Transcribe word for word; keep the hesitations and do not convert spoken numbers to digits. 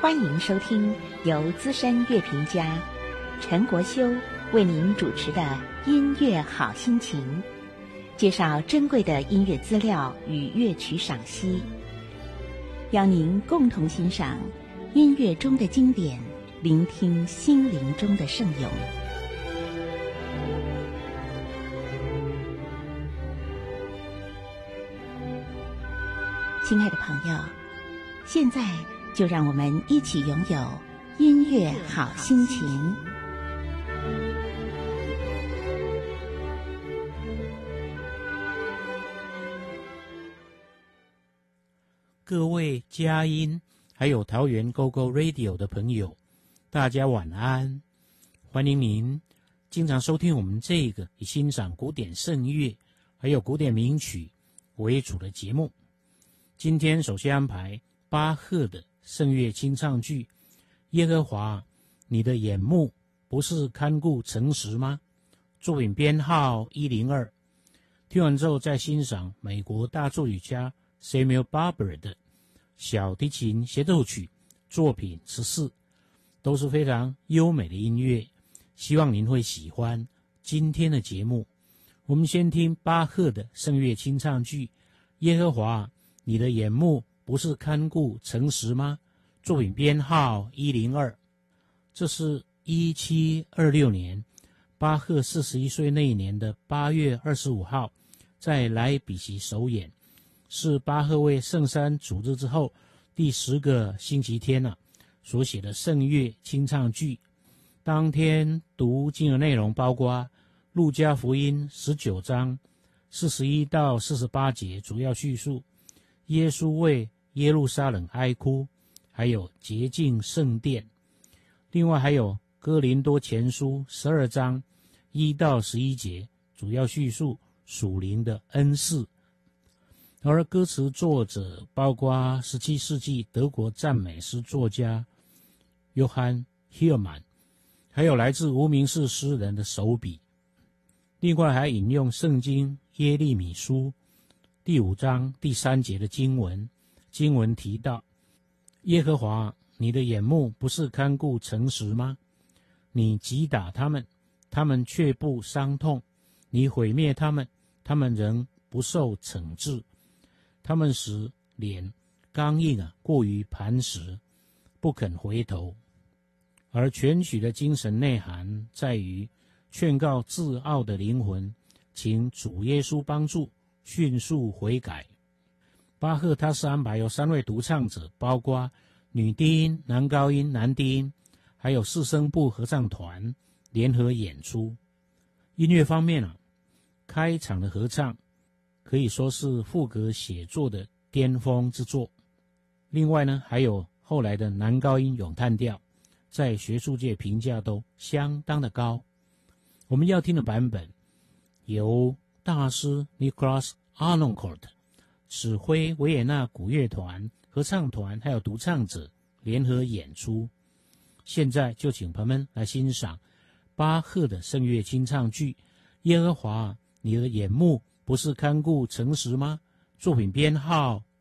欢迎收听由资深乐评家陈国修为您主持的《音乐好心情》，介绍珍贵的音乐资料与乐曲赏析，邀您共同欣赏音乐中的经典，聆听心灵中的圣咏。亲爱的朋友，现在就让我们一起拥有音乐好心情。 各位佳音还有桃园 Go Go Radio 的朋友，大家晚安，欢迎您经常收听我们这个以欣赏古典圣乐还有古典名曲为主的节目。今天首先安排巴赫的圣乐清唱剧《耶和华，你的眼目不是看顾诚实吗》，作品编号一零二。听完之后再欣赏美国大作曲家 Samuel Barber 的小提琴协奏曲作品十四，都是非常优美的音乐，希望您会喜欢今天的节目。我们先听巴赫的圣乐清唱剧《耶和华，你的眼目不是看顾诚实吗》，作品编号一零二。这是一七二六年巴赫四十一岁那一年的八月二十五号在莱比锡首演，是巴赫为圣山主日之后第十个星期天啊所写的圣乐清唱剧。当天读经的内容包括路加福音十九章四十一到四十八节，主要叙述耶稣为耶路撒冷哀哭，还有洁净圣殿。另外还有哥林多前书十二章一到十一节，主要叙述属灵的恩赐。而歌词作者包括十七世纪德国赞美诗作家约翰希尔曼，还有来自无名氏诗人的手笔。另外还引用圣经耶利米书第五章第三节的经文，经文提到：耶和华，你的眼目不是看顾诚实吗？你击打他们，他们却不伤痛；你毁灭他们，他们仍不受惩治。他们使脸刚硬啊，过于磐石，不肯回头。而全曲的精神内涵在于劝告自傲的灵魂，请主耶稣帮助，迅速悔改。巴赫他是安排有三位独唱者，包括女低音、男高音、男低音，还有四声部合唱团联合演出。音乐方面啊，开场的合唱可以说是赋格写作的巅峰之作。另外呢，还有后来的男高音咏叹调，在学术界评价都相当的高。我们要听的版本由大师 Nicholas Arnoncourt 指挥维也纳古乐团、合唱团还有独唱者联合演出。现在就请朋友们来欣赏巴赫的圣乐清唱剧《耶和华，你的眼目不是看顾诚实吗》，作品编号